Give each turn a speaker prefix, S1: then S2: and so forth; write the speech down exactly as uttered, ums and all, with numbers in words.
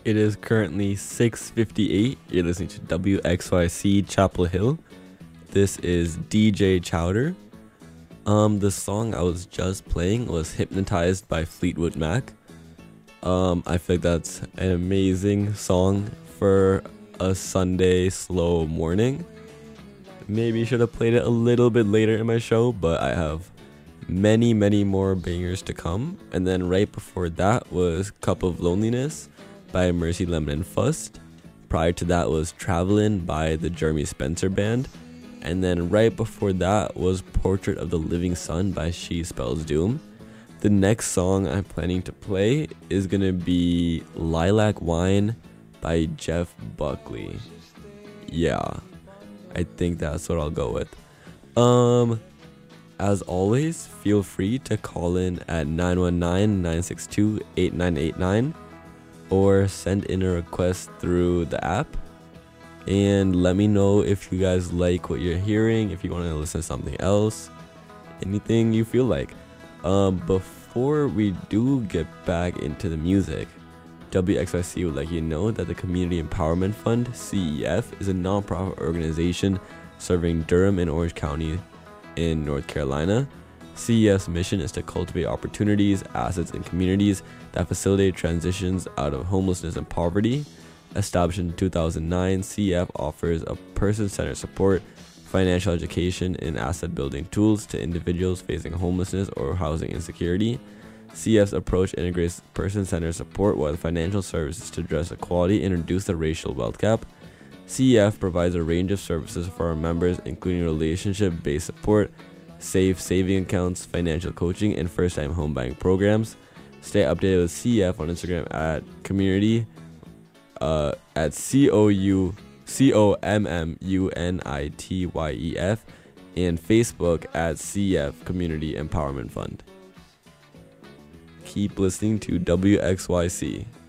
S1: It is currently six fifty-eight. You're listening to W X Y C Chapel Hill. This is D J Chowder. Um, the song I was just playing was Hypnotized by Fleetwood Mac. Um, I feel like that's an amazing song for a Sunday slow morning. Maybe should have played it a little bit later in my show, but I have many, many more bangers to come. And then right before that was Cup of Loneliness by Mercy Lemon and Fust. Prior to that was Travelin' by the Jeremy Spencer Band. And then right before that was Portrait of the Living Sun by She Spells Doom. The next song I'm planning to play is going to be Lilac Wine by Jeff Buckley. Yeah, I think that's what I'll go with. Um, as always, feel free to call in at nine one nine, nine six two, eight nine eight nine or send in a request through the app. And let me know if you guys like what you're hearing, if you want to listen to something else, anything you feel like. Um, before we do get back into the music, W X Y C would let you know that the Community Empowerment Fund, C E F, is a nonprofit organization serving Durham and Orange County in North Carolina. C E F's mission is to cultivate opportunities, assets, and communities that facilitate transitions out of homelessness and poverty. Established in two thousand nine, C E F offers a person-centered support, financial education, and asset-building tools to individuals facing homelessness or housing insecurity. C E F's approach integrates person-centered support with financial services to address equality and reduce the racial wealth gap. C E F provides a range of services for our members, including relationship-based support, safe saving accounts, financial coaching, and first-time home buying programs. Stay updated with C E F on Instagram at community uh, at C O U C O M M U N I T Y E F and Facebook at C E F Community Empowerment Fund. Keep listening to W X Y C.